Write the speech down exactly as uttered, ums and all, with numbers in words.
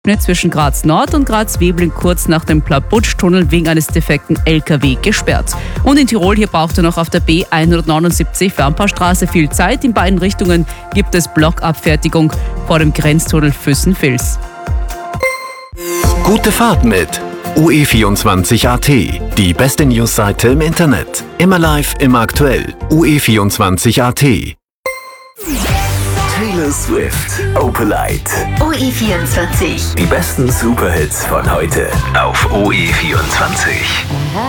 zwischen Graz Nord und Graz Webling kurz nach dem Plabutsch-Tunnel wegen eines defekten L K W gesperrt. Und in Tirol, hier braucht er noch auf der B hundertneunundsiebzig Fernpaarstraße viel Zeit. In beiden Richtungen gibt es Blockabfertigung vor dem Grenztunnel Füssen-Vils. Gute Fahrt mit U E vierundzwanzig Punkt A T, die beste Newsseite im Internet. Immer live, immer aktuell. U E vierundzwanzig Punkt A T. Taylor Swift, Opalite. U E vierundzwanzig. Die besten Superhits von heute auf U E vierundzwanzig.